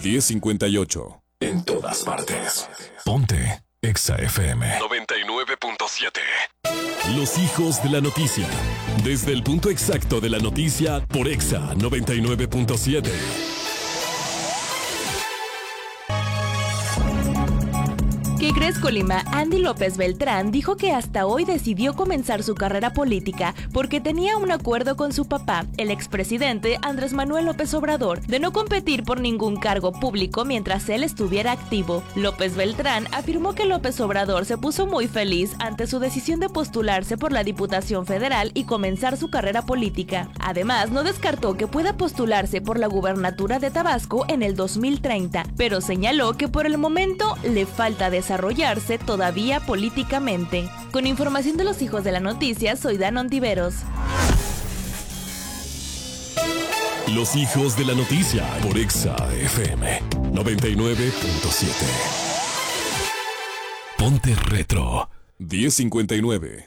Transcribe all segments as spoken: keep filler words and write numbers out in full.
diez cincuenta y ocho. En todas partes. Ponte Exa F M noventa y nueve punto siete. Los hijos de la noticia. Desde el punto exacto de la noticia por Exa noventa y nueve punto siete. ¿Qué crees, Colima? Andy López Beltrán dijo que hasta hoy decidió comenzar su carrera política porque tenía un acuerdo con su papá, el expresidente Andrés Manuel López Obrador, de no competir por ningún cargo público mientras él estuviera activo. López Beltrán afirmó que López Obrador se puso muy feliz ante su decisión de postularse por la Diputación Federal y comenzar su carrera política. Además, no descartó que pueda postularse por la gubernatura de Tabasco en el dos mil treinta, pero señaló que por el momento le falta desarrollarse todavía políticamente. Con información de los hijos de la noticia, soy Dan Ontiveros. Los hijos de la noticia por Exa F M noventa y nueve punto siete. Ponte Retro diez cincuenta y nueve.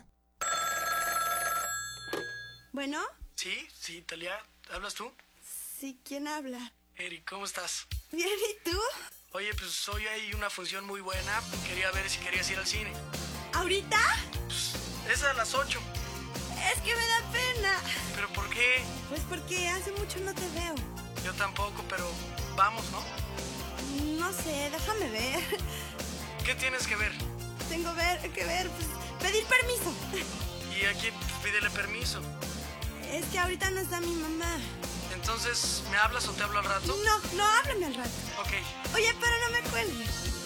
¿Bueno? Sí, sí, Talia, ¿hablas tú? Sí, ¿quién habla? Eric, ¿cómo estás? Bien, ¿y tú? Oye, pues hoy hay una función muy buena. Quería ver si querías ir al cine. ¿Ahorita? Pues es a las ocho. Es que me da pena. ¿Pero por qué? Pues porque hace mucho no te veo. Yo tampoco, pero vamos, ¿no? No sé, déjame ver. ¿Qué tienes que ver? Tengo ver, que ver, pues, pedir permiso. ¿Y a quién? Pues pídele permiso. Es que ahorita no está mi mamá. Entonces, ¿me hablas o te hablo al rato? No, no, háblame al rato. Ok. Oye, pero no me cuelgues.